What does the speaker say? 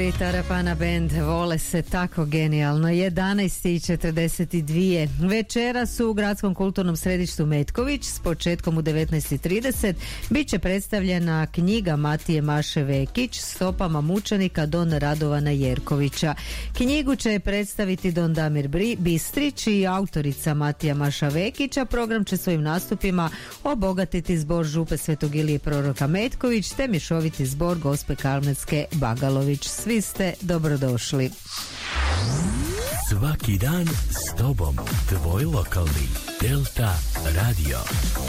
Tarapana Band, vole se tako genijalno. 11:42. Večeras u Gradskom kulturnom središtu Metković s početkom u 19:30 bit će predstavljena knjiga Matije Maše Vekić Stopama mučenika Don Radovana Jerkovića. Knjigu će predstaviti Don Damir Bistrić i autorica Matija Maša Vekića. Program će svojim nastupima obogatiti zbor Župe Svetog Ilije Proroka Metković te mješoviti zbor Gospe Karmelske Bagalović. Svi ste dobrodošli. Svaki dan s tobom, tvoj lokalni Delta Radio.